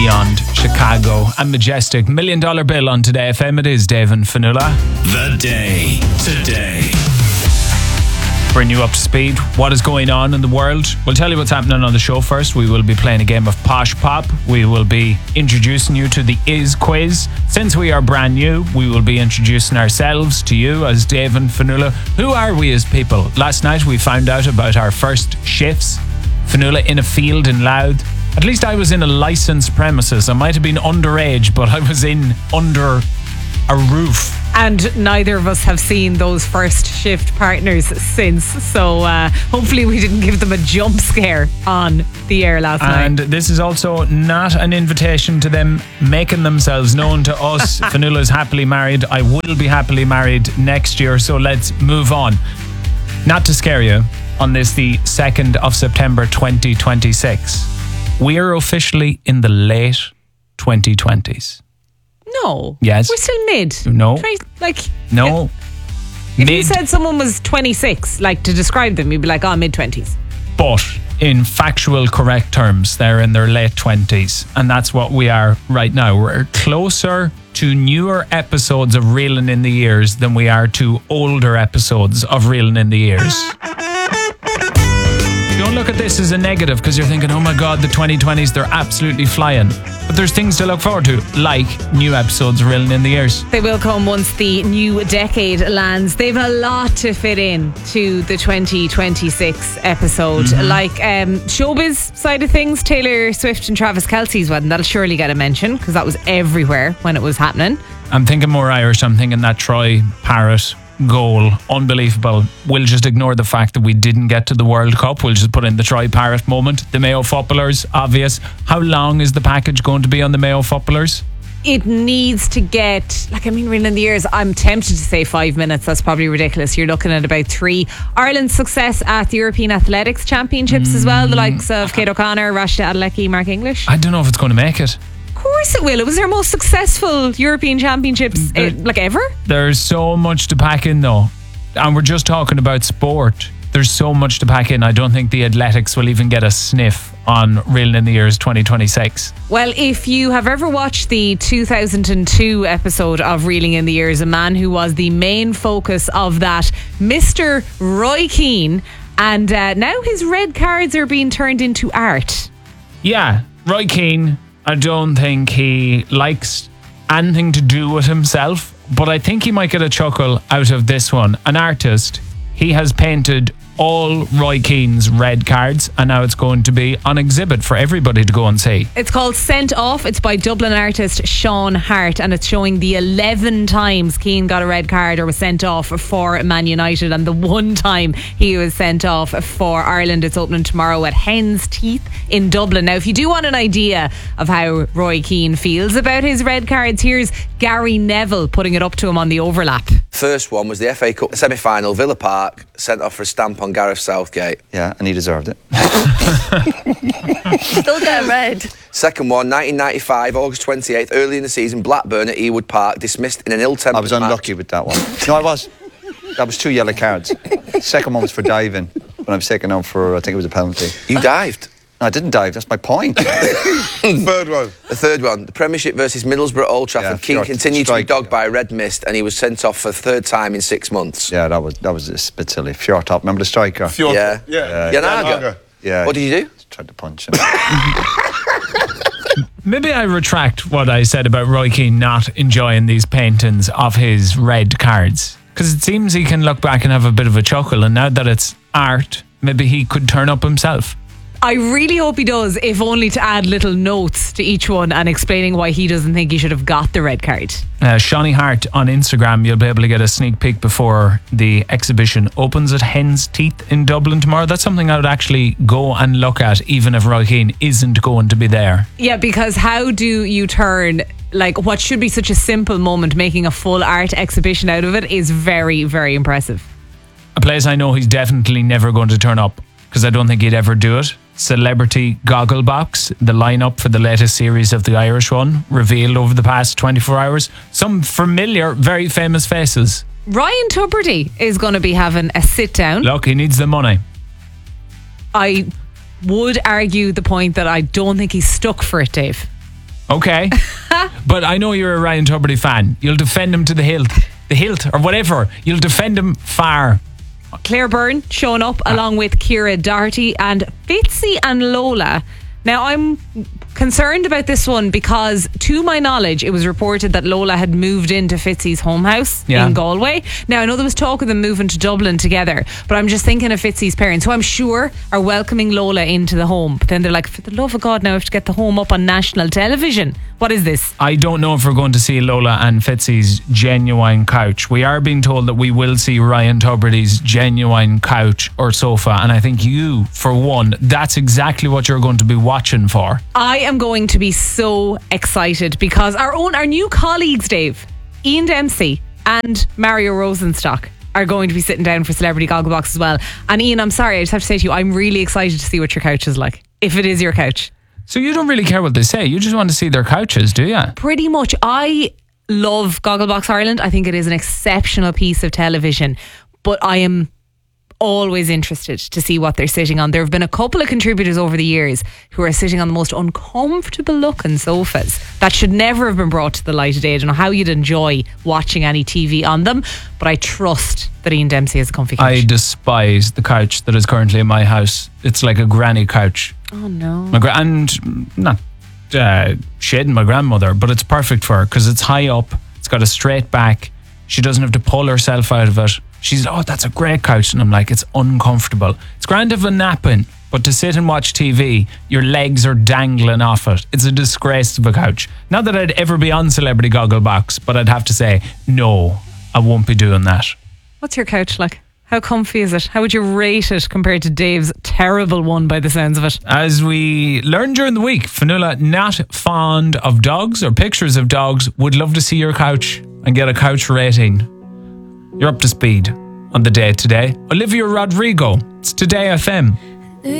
beyond Chicago and Majestic. $1 Million Bill on Today FM. It is Dave and Fionnuala. The Day Today. Bring you up to speed. What is going on in the world? We'll tell you what's happening on the show first. We will be playing a game of Posh Pop. We will be introducing you to the Is Quiz. Since we are brand new, we will be introducing ourselves to you as Dave and Fionnuala. Who are we as people? Last night we found out about our first shifts. Fionnuala in a field in Louth. At least I was in a licensed premises. I might have been underage, but I was under a roof. And neither of us have seen those first shift partners since. So hopefully we didn't give them a jump scare on the air last night. And this is also not an invitation to them making themselves known to us. Fionnuala's happily married. I will be happily married next year. So let's move on. Not to scare you, on this, the 2nd of September 2026, we are officially in the late 2020s. No. Yes. We're still mid. No. No. If you said someone was 26, like to describe them, you'd be like, mid-20s. But in factual correct terms, they're in their late 20s. And that's what we are right now. We're closer to newer episodes of Reeling in the Years than we are to older episodes of Reeling in the Years. Don't look at this as a negative because you're thinking, oh my God, the 2020s, they're absolutely flying. But there's things to look forward to, like new episodes of Reeling in the Years. They will come once the new decade lands. They've a lot to fit in to the 2026 episode. Like showbiz side of things, Taylor Swift and Travis Kelce's wedding, that'll surely get a mention because that was everywhere when it was happening. I'm thinking more Irish. I'm thinking that Troy Parrott goal, unbelievable. We'll just ignore the fact that we didn't get to the World Cup. We'll just put in the Troy Parrott moment. The Mayo footballers, obvious. How long is the package going to be on the Mayo footballers? It needs to get, Reeling in the Years, I'm tempted to say 5 minutes. That's probably ridiculous. You're looking at about 3. Ireland's success at the European Athletics Championships as well. The likes of Kate O'Connor, Rashida Adeleke, Mark English. I don't know if it's going to make it. Of course it will. It was their most successful European Championships ever. There's so much to pack in though. And we're just talking about sport. There's so much to pack in. I don't think the athletics will even get a sniff on Reeling in the Years 2026. Well, if you have ever watched the 2002 episode of Reeling in the Years, a man who was the main focus of that, Mr. Roy Keane, and now his red cards are being turned into art. Yeah, Roy Keane, I don't think he likes anything to do with himself, but I think he might get a chuckle out of this one. An artist, he has painted all Roy Keane's red cards, and now it's going to be on exhibit for everybody to go and see. It's called Sent Off. It's by Dublin artist Sean Hart, and it's showing the 11 times Keane got a red card or was sent off for Man United, and the one time he was sent off for Ireland. It's opening tomorrow at Hen's Teeth in Dublin. Now, if you do want an idea of how Roy Keane feels about his red cards, here's Gary Neville putting it up to him on the overlap. First one was the FA Cup semi-final, Villa Park, sent off for a stamp on Gareth Southgate. Yeah, and he deserved it. Still get red. Second one, 1995, August 28th, early in the season, Blackburn at Ewood Park, dismissed in an ill-tempered I was unlucky with that one. No, I was. That was 2 yellow cards. Second one was for diving, when I was taken on for, I think it was a penalty. You dived? No, I didn't dive, that's my point. The third one, the Premiership versus Middlesbrough Old Trafford. Yeah, Keane continued to be dogged by a red mist, and he was sent off for a third time in 6 months. Yeah, that was a bit silly. Fjortop, remember the striker? Yeah. Janaga. Yeah. What did you do? Tried to punch him. Maybe I retract what I said about Roy Keane not enjoying these paintings of his red cards, because it seems he can look back and have a bit of a chuckle, and now that it's art, maybe he could turn up himself. I really hope he does, if only to add little notes to each one and explaining why he doesn't think he should have got the red card. Shawnee Hart on Instagram, you'll be able to get a sneak peek before the exhibition opens at Hen's Teeth in Dublin tomorrow. That's something I would actually go and look at, even if Roy Keane isn't going to be there. Yeah, because how do you turn what should be such a simple moment, making a full art exhibition out of it, is very, very impressive. A place I know he's definitely never going to turn up, because I don't think he'd ever do it. Celebrity Gogglebox, the lineup for the latest series of The Irish One, revealed over the past 24 hours. Some familiar, very famous faces. Ryan Tubridy is going to be having a sit down. Look, he needs the money. I would argue the point that I don't think he's stuck for it, Dave. Okay. But I know you're a Ryan Tubridy fan. You'll defend him to the hilt or whatever. You'll defend him far. Claire Byrne showing up along with Ciara Doherty and Fitzy and Lola. Now, I'm concerned about this one because, to my knowledge, it was reported that Lola had moved into Fitzy's home house in Galway. Now, I know there was talk of them moving to Dublin together, but I'm just thinking of Fitzy's parents, who I'm sure are welcoming Lola into the home. But then they're like, for the love of God, now I have to get the home up on national television. What is this? I don't know if we're going to see Lola and Fitzy's genuine couch. We are being told that we will see Ryan Tubridy's genuine couch or sofa, and I think you, for one, that's exactly what you're going to be watching for. I am going to be so excited because our new colleagues, Dave, Ian Dempsey and Mario Rosenstock, are going to be sitting down for Celebrity Gogglebox as well. And Ian, I'm sorry, I just have to say to you, I'm really excited to see what your couch is like, if it is your couch. So you don't really care what they say, you just want to see their couches, do you? Pretty much. I love Gogglebox Ireland. I think it is an exceptional piece of television, but I am always interested to see what they're sitting on. There have been a couple of contributors over the years who are sitting on the most uncomfortable looking sofas that should never have been brought to the light of day. I don't know how you'd enjoy watching any TV on them, but I trust that Ian Dempsey has a comfy couch. I despise the couch that is currently in my house. It's like a granny couch. Oh no. And not shading my grandmother, but it's perfect for her because it's high up, it's got a straight back, she doesn't have to pull herself out of it. She's, oh, that's a great couch. And I'm like, it's uncomfortable. It's grand to have a nap in, but to sit and watch TV, your legs are dangling off it. It's a disgrace of a couch. Not that I'd ever be on Celebrity Gogglebox, but I'd have to say, no, I won't be doing that. What's your couch like? How comfy is it? How would you rate it compared to Dave's terrible one by the sounds of it? As we learned during the week, Fionnuala, not fond of dogs or pictures of dogs, would love to see your couch and get a couch rating. You're up to speed on the day today. Olivia Rodrigo, it's Today FM.